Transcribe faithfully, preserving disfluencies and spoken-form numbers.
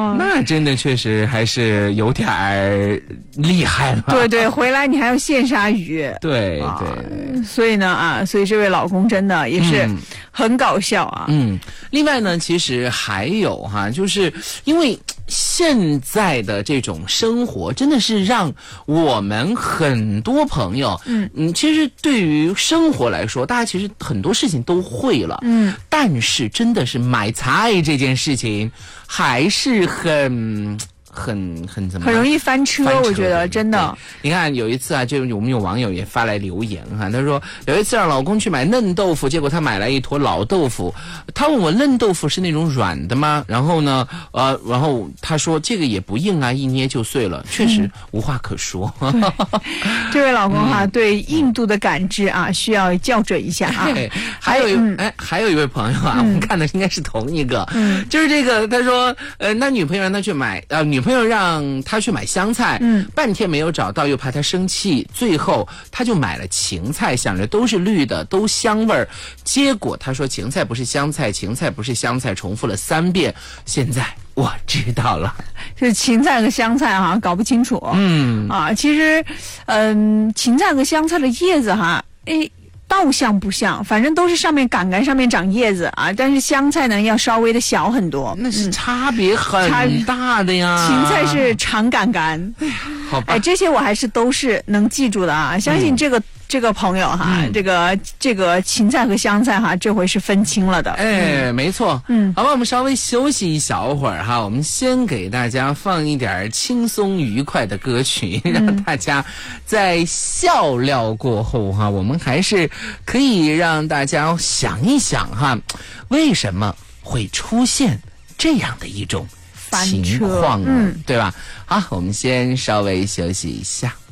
哦， 那真的确实还是有点儿厉害了。 对对，回来你还要现杀鱼。 对啊对， 所以呢啊，所以这位老公真的也是很搞笑啊。 嗯，另外呢，其实还有哈，就是因为现在的这种生活，真的是让我们很多朋友，嗯嗯，其实对于生活来说，大家其实很多事情都会了，嗯，但是真的是买菜这件事情还是很。很很怎么很容易翻车， 翻车我觉得真的。 你看有一次啊，就我们有网友也发来留言哈，他说有一次让老公去买嫩豆腐，结果他买来一坨老豆腐，他问我嫩豆腐是那种软的吗？然后呢，呃，然后他说这个也不硬啊，一捏就碎了，确实无话可说。 嗯、这位老公哈、啊嗯，对硬度的感知啊，需要校准一下啊。 还有一、嗯、哎，还有一位朋友啊，嗯、我们看的应该是同一个，嗯，就是这个，他说，呃，那女朋友让他去买，呃，女。女朋友让他去买香菜，嗯，半天没有找到，又怕他生气，最后他就买了芹菜，想着都是绿的，都香味儿。结果他说芹菜不是香菜，芹菜不是香菜，重复了三遍。现在我知道了， 是芹菜和香菜哈，搞不清楚。嗯啊，其实，嗯，芹菜和香菜的叶子哈，诶。倒像不像，反正都是上面杆杆上面长叶子啊，但是香菜呢要稍微的小很多， 那是差别很大的呀。 芹菜是长杆杆， 哎呀，好吧， 哎，这些我还是都是能记住的啊。相信这个、嗯、这个朋友哈，嗯、这个这个芹菜和香菜哈，这回是分清了的。 哎，嗯、没错，嗯，好吧，我们稍微休息一小会儿哈，我们先给大家放一点轻松愉快的歌曲，嗯、让大家在笑料过后哈，我们还是。可以让大家想一想哈，为什么会出现这样的一种情况呢？嗯、对吧？好，我们先稍微休息一下。